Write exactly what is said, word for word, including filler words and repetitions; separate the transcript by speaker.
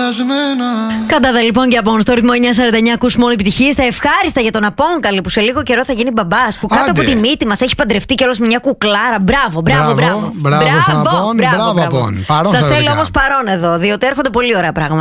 Speaker 1: κουρασμένα.
Speaker 2: Κατάδα λοιπόν και από στο ρυθμό εννιά σαράντα εννιά ακούς μόνο επιτυχίες. Τα ευχάριστα για τον Απόγκαλη που σε λίγο καιρό θα γίνει μπαμπάς. Που κάτω
Speaker 1: Άντε.
Speaker 2: από τη μύτη μας έχει παντρευτεί κιόλας με μια κουκλάρα. Μπράβο, μπράβο, μπράβο.
Speaker 1: Μπράβο, στον Απόν, μπράβο, Απόν. Παρόν
Speaker 2: Σας θέλω
Speaker 1: θεωρητικά.
Speaker 2: όμως παρόν εδώ, διότι έρχονται πολύ ωραία πράγματα.